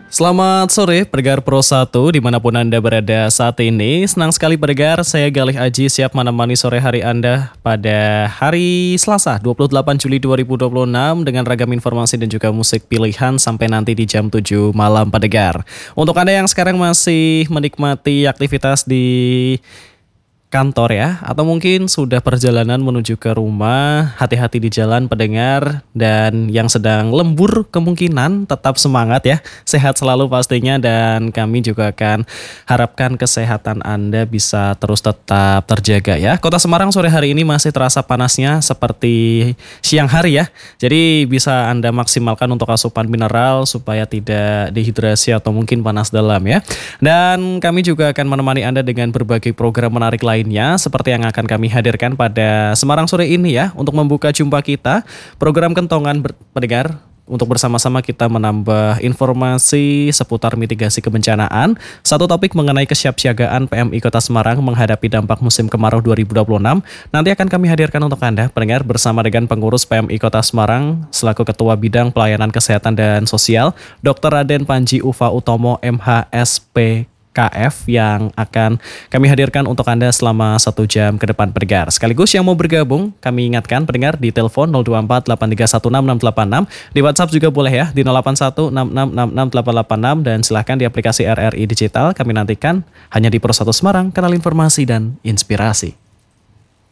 Selamat sore pendengar Pro 1 dimanapun Anda berada saat ini. Senang sekali pendengar, saya Galih Aji siap menemani sore hari Anda pada hari Selasa 28 Juli 2026 dengan ragam informasi dan juga musik pilihan sampai nanti di jam 7 malam pendengar. Untuk Anda yang sekarang masih menikmati aktivitas di kantor ya, atau mungkin sudah perjalanan menuju ke rumah, hati-hati di jalan pendengar, dan yang sedang lembur kemungkinan tetap semangat ya, sehat selalu pastinya, dan kami juga akan harapkan kesehatan Anda bisa terus tetap terjaga ya. Kota Semarang sore hari ini masih terasa panasnya seperti siang hari ya, jadi bisa Anda maksimalkan untuk asupan mineral supaya tidak dehidrasi atau mungkin panas dalam ya. Dan kami juga akan menemani Anda dengan berbagai program menarik lainnya seperti yang akan kami hadirkan pada Semarang sore ini ya. Untuk membuka jumpa kita, program Kentongan pendengar, untuk bersama-sama kita menambah informasi seputar mitigasi kebencanaan. Satu topik mengenai kesiapsiagaan PMI Kota Semarang menghadapi dampak musim kemarau 2026. Nanti akan kami hadirkan untuk Anda pendengar bersama dengan pengurus PMI Kota Semarang selaku Ketua Bidang Pelayanan Kesehatan dan Sosial, Dr. Raden Panji Ufa Utomo MHSP KF, yang akan kami hadirkan untuk Anda selama 1 jam ke depan pendengar. Sekaligus yang mau bergabung, kami ingatkan pendengar di telepon 02483166686, di WhatsApp juga boleh ya di 0816666886, dan silahkan di aplikasi RRI Digital. Kami nantikan hanya di Pro 1 Semarang, kanal informasi dan inspirasi.